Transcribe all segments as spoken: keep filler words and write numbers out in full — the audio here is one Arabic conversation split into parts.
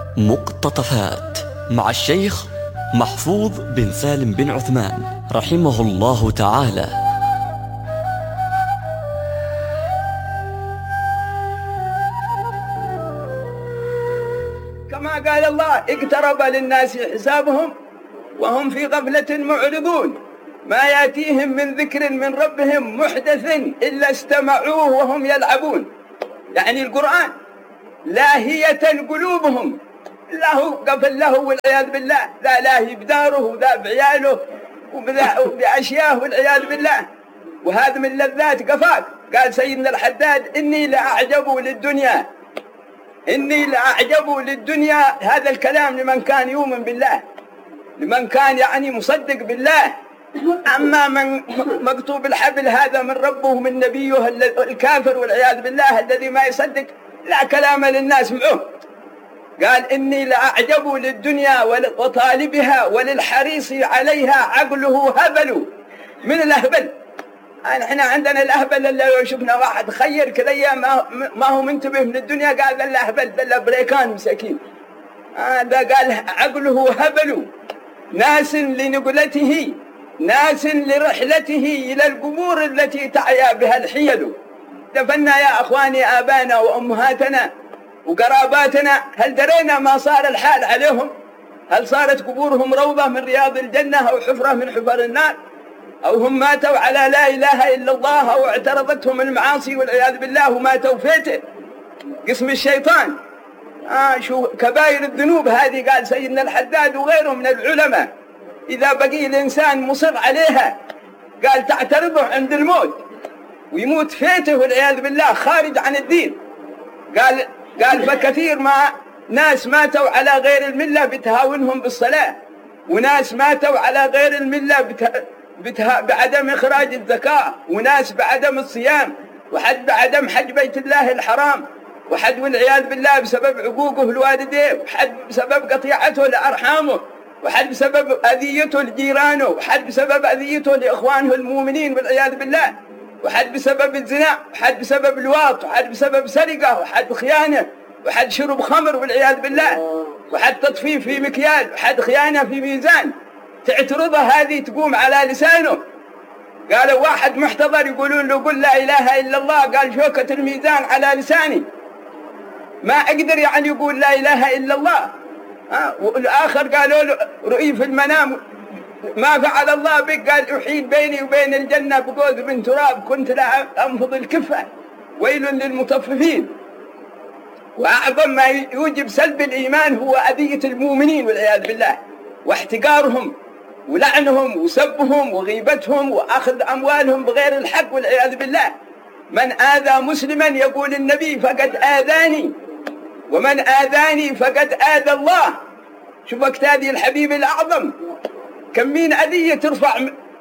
مقتطفات مع الشيخ محفوظ بن سالم بن عثمان رحمه الله تعالى. كما قال الله: اقترب للناس حسابهم وهم في غفلة معرضون، ما يأتيهم من ذكر من ربهم محدث إلا استمعوه وهم يلعبون. يعني القرآن لاهية قلوبهم، له قفل له والعياذ بالله، لا لاهي بداره وذا بعياله وبأشياء والعياذ بالله، وهذا من لذات قفاك. قال سيدنا الحداد: إني لأعجب للدنيا، إني لأعجب للدنيا. هذا الكلام لمن كان يؤمن بالله، لمن كان يعني مصدق بالله. أما من مكتوب الحبل هذا من ربه ومن نبيه الكافر والعياذ بالله الذي ما يصدق، لا كلام للناس معه. قال: إني لأعجب للدنيا وطالبها وللحريص عليها عقله هبل. من الأهبل؟ احنا عندنا الأهبل اللي لو شفنا واحد خير كذا ما, ما هو منتبه من الدنيا، قال ذا الأهبل ذا الأبريكان مساكين. هذا قال عقله هبل، ناس لنقلته، ناس لرحلته إلى القبور التي تعيا بها الحيل. دفنا يا أخواني آبانا وأمهاتنا وقراباتنا، هل درينا ما صار الحال عليهم؟ هل صارت قبورهم روضة من رياض الجنة أو حفرة من حفر النار؟ أو هم ماتوا على لا إله إلا الله أو اعترضتهم المعاصي والعياذ بالله وماتوا فيته قسم الشيطان. آه شو كبائر الذنوب هذه. قال سيدنا الحداد وغيره من العلماء: إذا بقي الإنسان مصر عليها قال تعترضه عند الموت ويموت فيته والعياذ بالله خارج عن الدين. قال قال فكثير ما ناس ماتوا على غير الملة بتهاونهم بالصلاة، وناس ماتوا على غير الملة بته... بته... بعدم إخراج الزكاة، وناس بعدم الصيام، وحد بعدم حج بيت الله الحرام، وحد والعياذ بالله بسبب عقوقه لوالديه، وحد بسبب قطيعته لأرحامه، وحد بسبب أذيته لجيرانه، وحد بسبب أذيته لإخوانه المؤمنين والعياذ بالله، وحد بسبب الزنا، وحد بسبب الواط، وحد بسبب سرقة، وحد خيانة، وحد شرب خمر والعياذ بالله، وحد تطفيف في مكيال، وحد خيانة في ميزان. تعترضها هذه تقوم على لسانه. قالوا واحد محتضر يقولون له قل لا إله إلا الله، قال شوكة الميزان على لساني ما أقدر يعني يقول لا إله إلا الله. ها والآخر قالوا له رؤي في المنام ما فعل الله بك، قال أحيل بيني وبين الجنة بقوس من تراب كنت لا أنفض الكفة، ويل للمطففين. وأعظم ما يوجب سلب الإيمان هو أذية المؤمنين والعياذ بالله، واحتقارهم ولعنهم وسبهم وغيبتهم وأخذ أموالهم بغير الحق والعياذ بالله. من آذى مسلما يقول النبي فقد آذاني، ومن آذاني فقد آذى الله. شوف وقت هذه الحبيب الأعظم كم من أذية ترفع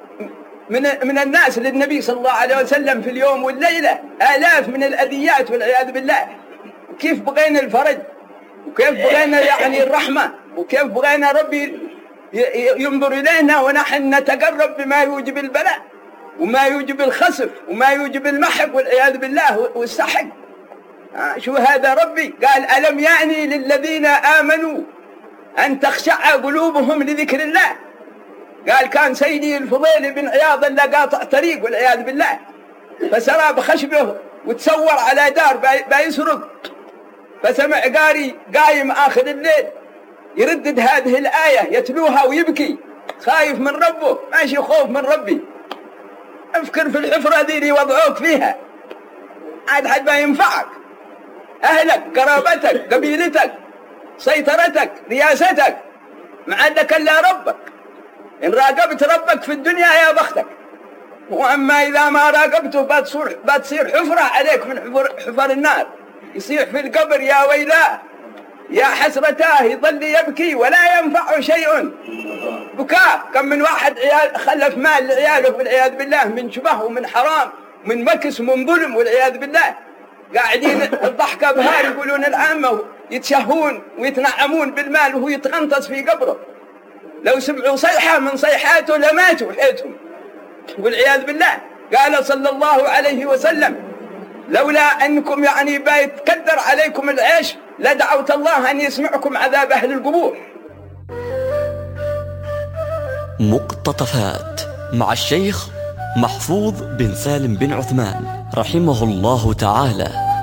من من الناس للنبي صلى الله عليه وسلم في اليوم والليلة، آلاف من الأذيات والعياذ بالله. كيف بغينا الفرج، وكيف بغينا يعني الرحمة، وكيف بغينا ربي ينظر إلينا ونحن نتقرب بما يوجب البلاء وما يوجب الخسف وما يوجب المحق والعياذ بالله والسحق. شو هذا ربي؟ قال ألم يعني للذين آمنوا أن تخشع قلوبهم لذكر الله. قال كان سيدي الفضيل بن عياض اللي قاطع طريق والعياذ بالله، فسرى بخشبه وتسور على دار بيسرق، فسمع قاري قايم آخر الليل يردد هذه الآية يتلوها ويبكي خايف من ربه، ماشي خوف من ربي. افكر في الحفرة ذي اللي وضعوك فيها، عاد حد ما ينفعك، أهلك، قرابتك، قبيلتك، سيطرتك، رياستك، ما عندك إلا ربك. إن راقبت ربك في الدنيا يا بختك، وأما إذا ما راقبته بتصير بتصير حفرة عليك من حفر, حفر النار. يصيح في القبر يا ويلاه يا حسرتاه، يظل يبكي ولا ينفع شيء. بكاء. كم من واحد عيال خلف مال لعياله والعياذ بالله من شبه ومن حرام ومن مكس ومن ظلم والعياذ بالله، قاعدين الضحكة بهار يقولون العامة يتشهون ويتنعمون بالمال وهو يتغنطس في قبره. لو سمعوا صيحة من صيحاته لماتوا حيتهم والعياذ بالله. قال صلى الله عليه وسلم: لولا أنكم يعني بيتكدر عليكم العيش لدعوت الله أن يسمعكم عذاب أهل القبور. مقتطفات مع الشيخ محفوظ بن سالم بن عثمان رحمه الله تعالى.